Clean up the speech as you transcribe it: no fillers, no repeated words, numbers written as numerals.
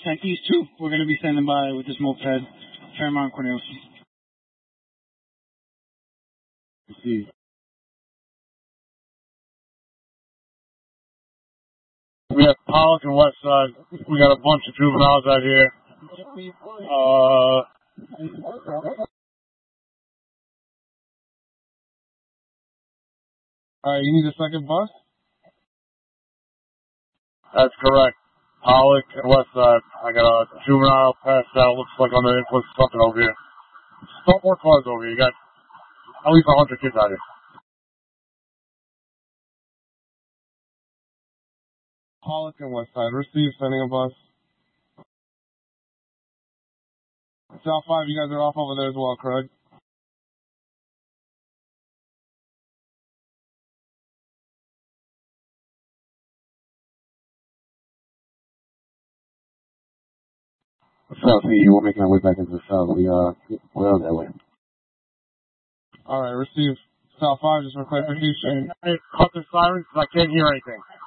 Sent East 2. We're going to be standing by with this moped. Fairmont Cornelius. See. We have Pollock and Westside. We got a bunch of juveniles out here. Alright, you need a second bus? That's correct. Pollock and Westside. I got a juvenile passed out. Looks like on the influence of something over here. Start more cars over here. You got at least 100 kids out here. Pollock and Westside. Receive, sending a bus. South 5, you guys are off over there as well, Craig. South E, we're making our way back into the south. We're on that way. Alright, receive. South 5, just for clarification. Cut the sirens because I can't hear anything.